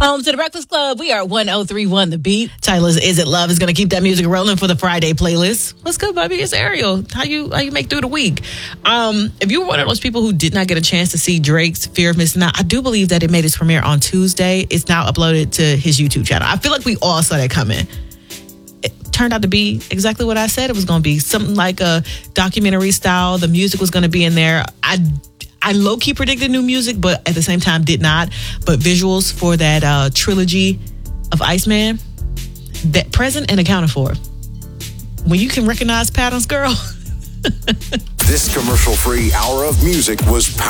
To the Breakfast Club. We are 1031 The Beat. Tyler's Is It Love is going to keep that music rolling for the Friday playlist. What's good, baby? It's Ariel. How you make through the week? If you were one of those people who did not get a chance to see Drake's Fear of Missing Out, I do believe that it made its premiere on Tuesday. It's now uploaded to his YouTube channel. I feel like we all saw that coming. It turned out to be exactly what I said it was going to be. Something like a documentary style. The music was going to be in there. I low-key predicted new music, but at the same time did not. But visuals for that trilogy of Iceman, that present and accounted for. When you can recognize patterns, girl. This commercial-free hour of music was powered